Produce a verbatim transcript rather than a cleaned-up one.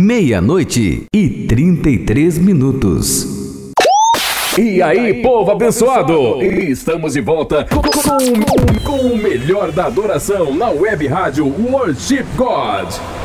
meia-noite e trinta e três minutos. E aí, povo abençoado! Estamos de volta com, com, com o melhor da adoração na web rádio Worship God.